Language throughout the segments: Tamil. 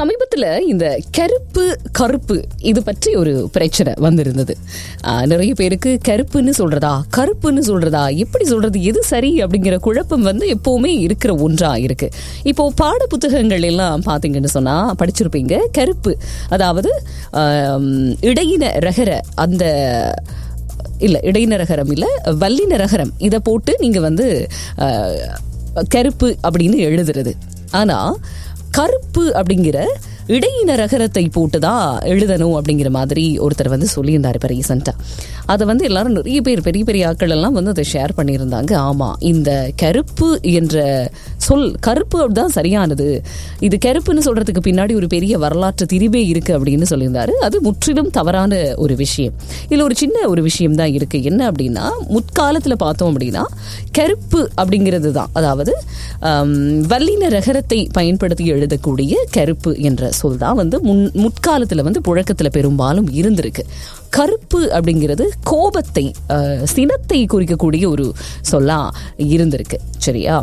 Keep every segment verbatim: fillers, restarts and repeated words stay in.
சமீபத்துல இந்த கருப்பு கருப்பு இது பற்றி ஒரு பிரச்சனை வந்திருந்தது. நிறைய பேருக்கு கருப்புன்னு சொல்றதா கருப்புன்னு சொல்றதா எப்படி சொல்றது எது சரி அப்படிங்கிற குழப்பம் வந்து எப்பவுமே இருக்கிற ஒன்றா இருக்கு. இப்போ பாட புத்தகங்கள் எல்லாம் பாத்தீங்கன்னு சொன்னா படிச்சிருப்பீங்க, கருப்பு அதாவது இடையின ரகர அந்த இல்ல இடைநரகரம் இல்ல வல்லினரகரம் இதை போட்டு நீங்க வந்து கருப்பு அப்படின்னு எழுதுறது. ஆனா கருப்பு அப்படிங்கிற இடையின ரகரத்தை போட்டுதான் எழுதணும் அப்படிங்கிற மாதிரி ஒருத்தர் வந்து சொல்லியிருந்தாரு இப்போ ரீசெண்டா. அதை வந்து எல்லாரும் நிறைய பேர் பெரிய பெரிய ஆட்கள் எல்லாம் வந்து அதை ஷேர் பண்ணியிருந்தாங்க. ஆமா, இந்த கருப்பு என்ற சொல் கருப்பு அப்படிதான் சரியானது, இது கருப்புன்னு சொல்றதுக்கு பின்னாடி ஒரு பெரிய வரலாற்று திரிபே இருக்கு அப்படின்னு சொல்லியிருந்தாரு. அது முற்றிலும் தவறான ஒரு விஷயம். இதுல ஒரு சின்ன ஒரு விஷயம் தான் இருக்கு. என்ன அப்படின்னா, முற்காலத்துல பார்த்தோம் அப்படின்னா கருப்பு அப்படிங்கிறது தான், அதாவது வல்லின ரகரத்தை பயன்படுத்தி எழுதக்கூடிய கருப்பு என்ற சொல் தான் வந்து முன் முற்காலத்துல வந்து புழக்கத்துல பெரும்பாலும் இருந்திருக்கு. கருப்பு அப்படிங்கிறது கோபத்தை சினத்தை குறிக்கக்கூடிய ஒரு சொல்லா இருந்திருக்கு. சரியா?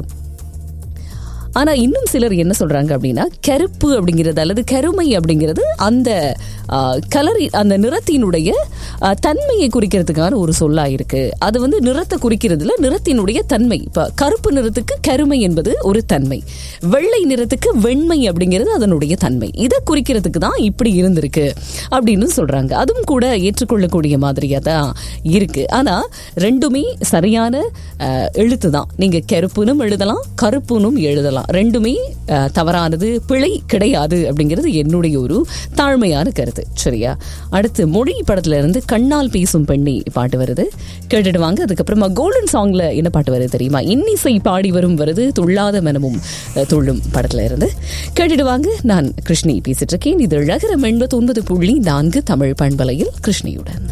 ஆனா இன்னும் சிலர் என்ன சொல்றாங்க அப்படின்னா, கருப்பு அப்படிங்கிறது அல்லது கருமை அப்படிங்கிறது அந்த கலர் அந்த நிறத்தினுடைய தன்மையை குறிக்கிறதுக்கான ஒரு சொல்லா இருக்கு. அது வந்து நிறத்தை குறிக்கிறதுல நிறத்தினுடைய தன்மை. இப்ப கருப்பு நிறத்துக்கு கருமை என்பது ஒரு தன்மை, வெள்ளை நிறத்துக்கு வெண்மை அப்படிங்கிறது அதனுடைய தன்மை. இதை குறிக்கிறதுக்கு தான் இப்படி இருந்திருக்கு அப்படின்னு சொல்றாங்க. அதுவும் கூட ஏற்றுக்கொள்ளக்கூடிய மாதிரியா தான் இருக்கு. ஆனா ரெண்டுமே சரியான எழுத்து தான். நீங்க கருப்புனும் எழுதலாம், கருப்புனும் எழுதலாம். ரெண்டுமே தவறானது, பிழை கிடையாது அப்படிங்கிறது என்னுடைய ஒரு தாழ்மையான கருத்து. சரியா? அடுத்து மொழி படத்துல இருந்து கண்ணால் பேசும் பெண்ணி பாட்டு வருது, கேட்டுடுவாங்க. அதுக்கப்புறமா கோல்டன் சாங்ல என்ன பாட்டு வருது தெரியுமா? இன்னிசை பாடி வரும் வருது, துள்ளாத மனமும் துள்ளும் படத்துல இருந்து கேட்டுடுவாங்க. நான் கிருஷ்ணி பேசிட்டு இருக்கேன். இது அழகரம் எண்பத்தி ஒன்பது புள்ளி நான்கு தமிழ் பண்பலையில் கிருஷ்ணியுடன்.